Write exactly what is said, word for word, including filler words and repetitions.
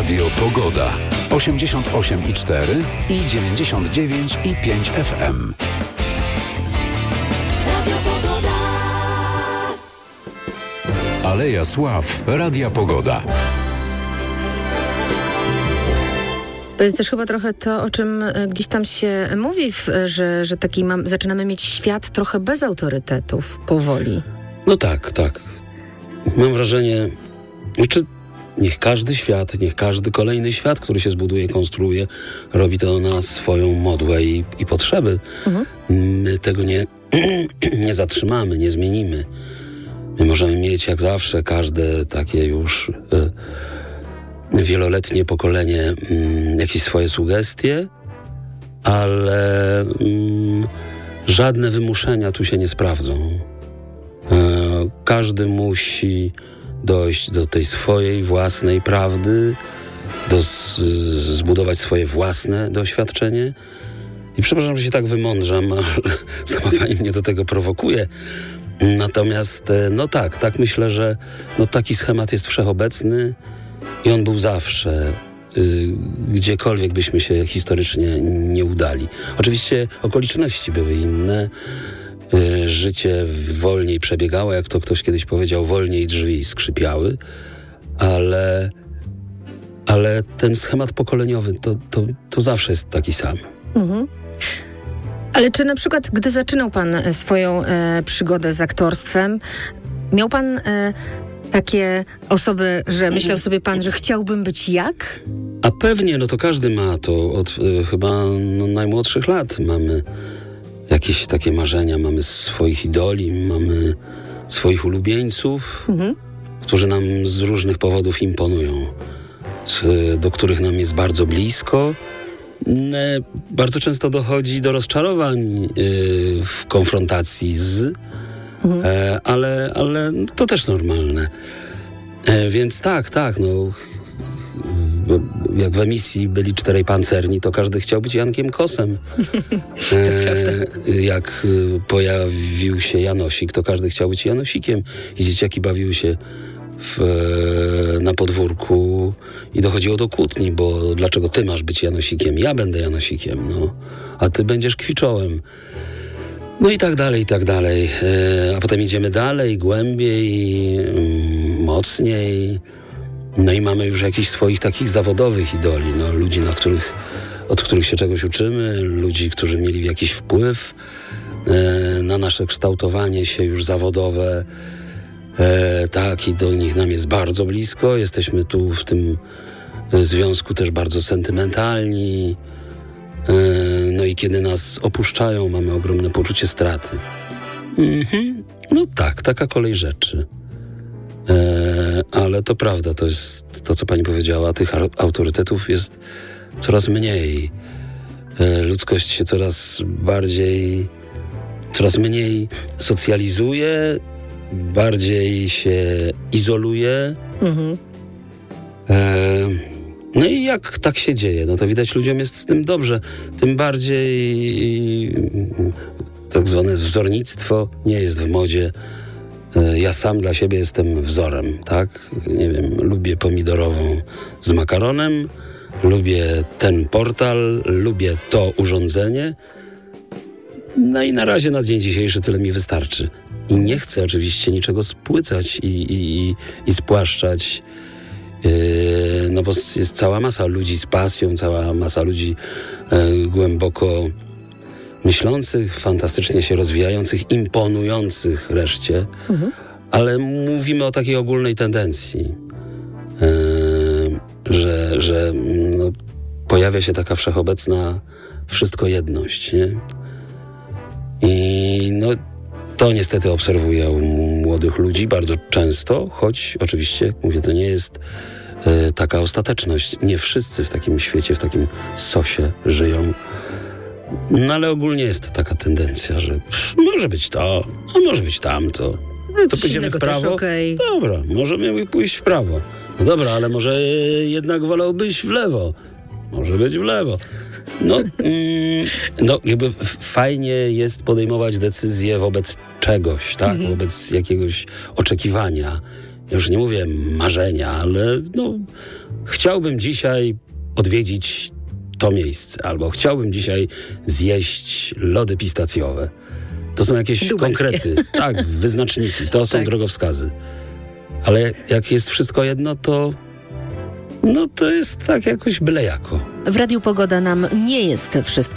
Radio Pogoda. osiemdziesiąt osiem i cztery i dziewięćdziesiąt dziewięć i pięć F M. Radio Pogoda. Aleja Sław. Radia Pogoda. To jest też chyba trochę to, o czym gdzieś tam się mówi, że, że taki mam, zaczynamy mieć świat trochę bez autorytetów powoli. No tak, tak. Mam wrażenie, znaczy niech każdy świat, niech każdy kolejny świat, który się zbuduje, konstruuje, robi to na swoją modłę i, i potrzeby. Mhm. My tego nie, nie zatrzymamy, nie zmienimy. My możemy mieć jak zawsze każde takie już y, wieloletnie pokolenie y, jakieś swoje sugestie, ale y, żadne wymuszenia tu się nie sprawdzą. Y, każdy musi dojść do tej swojej własnej prawdy, do z, zbudować swoje własne doświadczenie. I przepraszam, że się tak wymądrzam, ale sama pani mnie do tego prowokuje. Natomiast, no tak, tak myślę, że no taki schemat jest wszechobecny i on był zawsze, y, gdziekolwiek byśmy się historycznie nie udali. Oczywiście okoliczności były inne, y, życie wolniej przebiegało, jak to ktoś kiedyś powiedział, wolniej drzwi skrzypiały, ale, ale ten schemat pokoleniowy to, to, to zawsze jest taki sam. Mhm. Ale czy na przykład, gdy zaczynał pan swoją e, przygodę z aktorstwem, miał pan e, takie osoby, że myślał sobie pan, że chciałbym być jak? A pewnie, no to każdy ma to od e, chyba no, najmłodszych lat. Mamy jakieś takie marzenia, mamy swoich idoli, mamy swoich ulubieńców, mhm. którzy nam z różnych powodów imponują, z, do których nam jest bardzo blisko. Bardzo często dochodzi do rozczarowań yy, w konfrontacji z, mhm. e, ale, ale to też normalne. E, więc tak, tak, no jak w emisji byli czterej pancerni, to każdy chciał być Jankiem Kosem. E, jak pojawił się Janosik, to każdy chciał być Janosikiem. I dzieciaki bawiły się W, na podwórku i dochodziło do kłótni, bo dlaczego ty masz być Janosikiem? Ja będę Janosikiem, no. A ty będziesz Kwiczołem. No i tak dalej, i tak dalej. E, a potem idziemy dalej, głębiej, mm, mocniej. No i mamy już jakichś swoich takich zawodowych idoli, no. Ludzi, na których, od których się czegoś uczymy, ludzi, którzy mieli jakiś wpływ e, na nasze kształtowanie się już zawodowe. E, tak, i do nich nam jest bardzo blisko. Jesteśmy tu w tym związku też bardzo sentymentalni. E, no i kiedy nas opuszczają, mamy ogromne poczucie straty. Mhm. No tak, taka kolej rzeczy. E, ale to prawda, to jest to, co pani powiedziała. Tych autorytetów jest coraz mniej. E, ludzkość się coraz bardziej, coraz mniej socjalizuje, bardziej się izoluje. Mhm. E, no i jak tak się dzieje, no to widać, ludziom jest z tym dobrze. Tym bardziej tak zwane wzornictwo nie jest w modzie. E, ja sam dla siebie jestem wzorem, tak? Nie wiem, lubię pomidorową z makaronem, lubię ten portal, lubię to urządzenie. No i na razie na dzień dzisiejszy tyle mi wystarczy. I nie chcę oczywiście niczego spłycać i, i, i, i spłaszczać, yy, no bo jest cała masa ludzi z pasją, cała masa ludzi yy, głęboko myślących, fantastycznie się rozwijających, imponujących reszcie, mhm. ale mówimy o takiej ogólnej tendencji, yy, że, że no, pojawia się taka wszechobecna wszystko jedność, nie? I no to niestety obserwuję u młodych ludzi bardzo często, choć oczywiście, jak mówię, to nie jest y, taka ostateczność. Nie wszyscy w takim świecie, w takim sosie żyją. No ale ogólnie jest taka tendencja, że pff, może być to, a może być tamto. No, to pójdziemy w prawo? Okay. Dobra, możemy pójść w prawo. No dobra, ale może jednak wolałbyś w lewo. Może być w lewo. No, mm, no jakby fajnie jest podejmować decyzje wobec czegoś, tak? Mhm. Wobec jakiegoś oczekiwania. Ja już nie mówię marzenia, ale no, chciałbym dzisiaj odwiedzić to miejsce, albo chciałbym dzisiaj zjeść lody pistacjowe. To są jakieś Lubelskie. konkrety. Tak, wyznaczniki. To są Tak. drogowskazy. Ale jak jest wszystko jedno, to no to jest tak jakoś byle jako. W Radiu Pogoda nam nie jest wszystko